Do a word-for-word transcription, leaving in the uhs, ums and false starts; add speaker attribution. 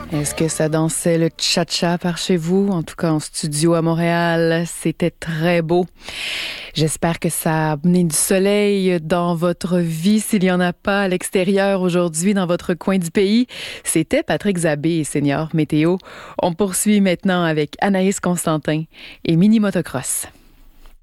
Speaker 1: Est-ce que ça dansait le cha-cha par chez vous? En tout cas, en studio à Montréal, c'était très beau. J'espère que ça a amené du soleil dans votre vie, s'il n'y en a pas à l'extérieur aujourd'hui, dans votre coin du pays. C'était Patrick Zabé, senior météo. On poursuit maintenant avec Anaïs Constantin et Mini Motocross.